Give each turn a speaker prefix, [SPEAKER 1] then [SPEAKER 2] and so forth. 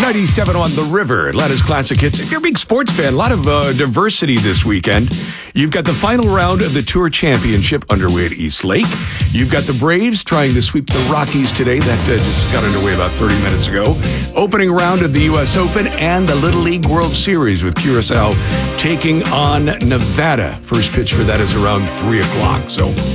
[SPEAKER 1] 97 on The River, Atlanta's classic hits. If you're a big sports fan, a lot of diversity this weekend. You've got the final round of the Tour Championship underway at East Lake. You've got the Braves trying to sweep the Rockies today. That just got underway about 30 minutes ago. Opening round of the U.S. Open and the Little League World Series with Curacao taking on Nevada. First pitch for that is around 3 o'clock. So